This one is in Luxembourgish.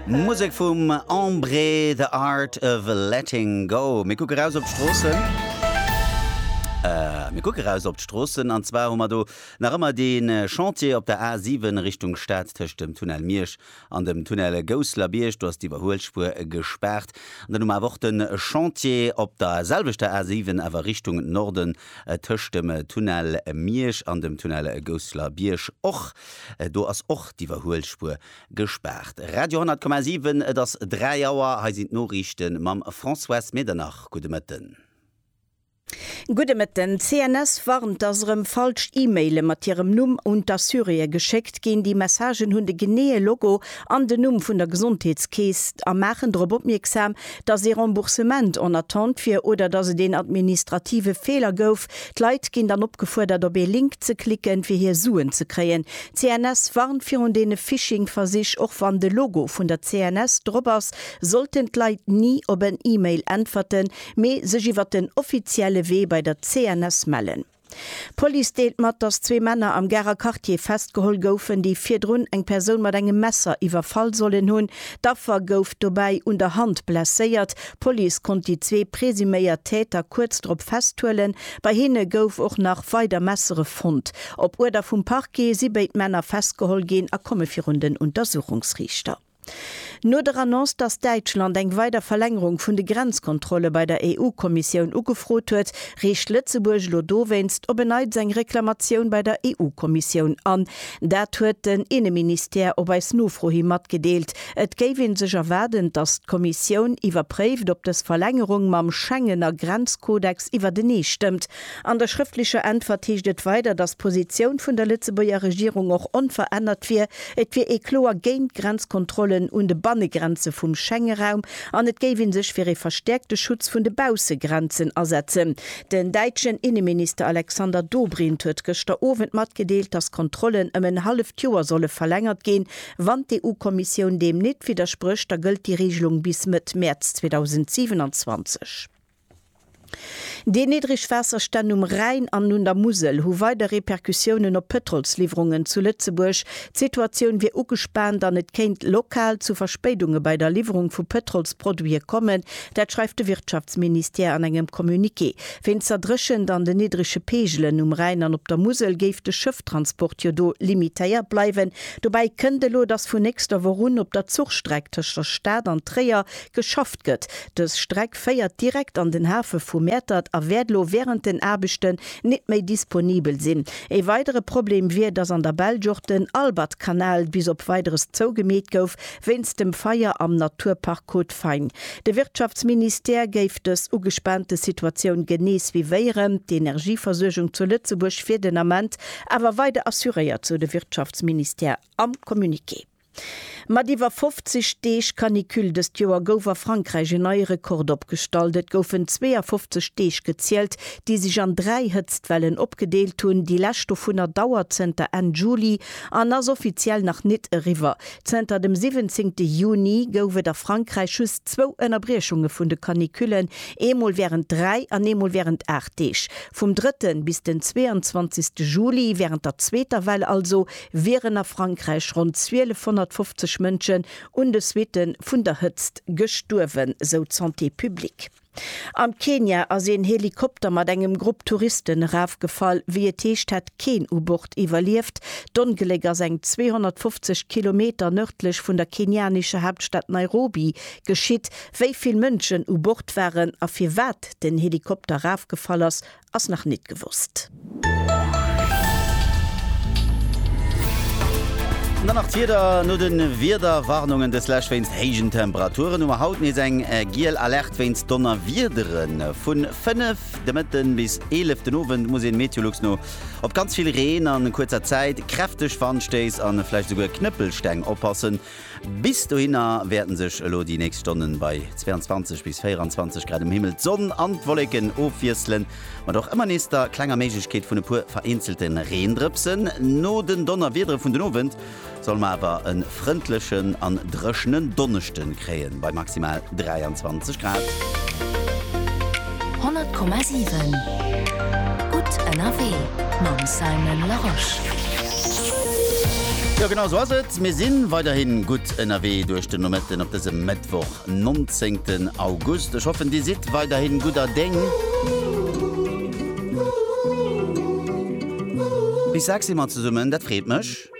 Musik vom Ambre, The Art of Letting Go. Wir gucken raus auf die Straßen. Und zwar haben wir da noch immer den Chantier auf der A7 Richtung Stadt zwischen dem Tunnel Mirsch und dem Tunnel Goslar-Birch. Du hast die Überholspur gesperrt. Und dann haben wir auch den Chantier auf der selben A7, aber Richtung Norden zwischen dem Tunnel Mirsch und dem Tunnel Goslar-Birch. Auch, du hast auch die Überholspur gesperrt. Radio 100,7, das 3 Jahre, hier sind Nachrichten mit François Medernach. Guten Morgen. Gute mit den CNS warnt, dass falsch E-Mail mit ihrem Numm und der Syrien geschickt gehen die Messagen hun de genee Logo an den Numm von der Gesundheitskäse am machen Robotexam, dass ihr Remboursement unertant für oder dass sie den administrative Fehler gouf. Die Leute gehen dann abgefordert, ob ihr Link zu klicken, für hier Suen zu kriegen. CNS warnt für den Phishing für sich auch von de Logo von der CNS drübers sollten die Leute nie ob ein E-Mail antworten, mehr sich über den offiziellen Weh bei der CNS melden. Police deelt mat, dass 2 Männer am Gera Quartier festgeholt goufen, die vierdrun eng Person mat engem Messer iwwerfall sollen hunn. Daffer gouf dabei unter Hand blessiert. Police konnte die 2 presuméier Täter kurz drop festhuelen. Bei hinne gouf auch nach weiter Messere Fund. Ob Urder vum Parquet 7 Männer festgeholt gehen, komme für den Untersuchungsrichter. Nur der Annonce, dass Deutschland eng weiter Verlängerung vun de Grenzkontrolle bei der EU-Kommission ugefrot huet, riecht Lützeburg Lodowenst ob neid seg Reklamation bei der EU-Kommission an. Dat huet den Innenminister ob eis Nufrohi mat gedeelt. Et géwin sech erwerden, dass d'Kommission iwwerpräft, ob des Verlängerung mam Schengener Grenzkodex iwwer de nie stimmt. An der schriftliche Antwort hiechtet weiter, dass Position vun der Lützeburger Regierung auch unverändert wie, et wie ekloer géint Grenzkontrollen und de Bannegrenze vum Schengenraum an et géwin sech fir e verstärkte Schutz vun de Bausegrenzen ersetzen. Den deitschen Innenminister Alexander Dobrindt huet gester Abend mat gedeelt, dass Kontrollen en half Joer solle verlängert gehen, wann die EU-Kommission dem net widerspricht, da gilt die Regelung bis mit März 2027. Die Niedrigwasserstand Rhein an nun der Musel hu weiter Reperkussionen op Petrolslieferungen zu Lützeburg. Situation wie ugespannt an net kennt lokal zu Verspätungen bei der Lieferung vu Petrolsprodukte kommen, dat schreibt de Wirtschaftsminister an engem Kommuniqué. Wenn zerdrischen an de niedrigsche Pegelen Rhein an op der Musel geif de Schifftransport jodo limitéiert bleiben. Dabei könnte lo das vu nächster Woche op der Zugstrecke der Stadt an Träger geschafft gëtt. Das Streck feiert direkt an den Hafen vu Mertat werdlo während den Erbechten nicht mehr disponibel sind. Ein weiteres Problem wird, dass an der Beljoch den Albert-Kanal bis auf weiteres zugemäht gouf, wenn's dem Feier am Naturpark Kotfein. Der Wirtschaftsminister gave das ugespannte Situation genieß wie wären die Energieversorgung zu Lützeburg für den Moment, aber weiter assuriert zu der Wirtschaftsminister am Kommuniqué. Mat iwwer 50 Steech Kanikül des Joer gower Frankreich en neue Rekord opgestaltet, goufen 52 Steech gezielt, die sich an 3 Hëtztwellen opgedeelt hun, die Lächtstoff vun der Dauerzenter en Juli an ass offiziell nach net River. Zenter dem 17. Juni goufe der Frankreich schüss 2 Ennnerbrechungen vun de Kaniküllen, emol während 3 an emol während 8 Deech. Vom 3. bis den 22. Juli während der zweiter Well also wären a Frankreich rund 1250 Mënschen und des Witten vun der Hëtzt gesturwen, so Santé Publique. Am Kenia as en Helikopter mat engem Grupp Touristen raufgefall, wie et Teescht hat kein U-Boot überlieft. Dongeleger seng 250 Kilometer nördlich vun der kenianische Hauptstadt Nairobi geschitt, wéi viel Mënschen U-Boot waren, a fir wat den Helikopter raufgefall ass noch net gewusst. Danach jeder nur den Wederwarnungen des Lächwens heigen Temperaturen haut nie seg Giel alert wenn's Donner Wideren vun 5 Demitten bis 11. November muss en Meteorologs no op ganz viel Regen an kurzer Zeit kräftig Wandsteis an vielleicht sogar Knüppelsteng oppassen. Bis dahin werden sich die nächsten Stunden bei 22 bis 24 Grad im Himmel Sonnen an Wolken aufwieseln. Man doch immer nächster kleiner Möglichkeit von ein paar vereinzelten Rehendrüpsen. No den Donner wieder von den Abend soll man aber einen freundlichen, an dreschenden Donnersten kriegen bei maximal 23 Grad. 100,7 Gut NRW. Mam Simon Laroche. Ja, genau so es. Wir sind weiterhin gut NRW durch den Momenten auf diesem Mittwoch, 19. August. Ich hoffe, die sind weiterhin guter Ding. Bis 6 Mal zusammen, das freut mich.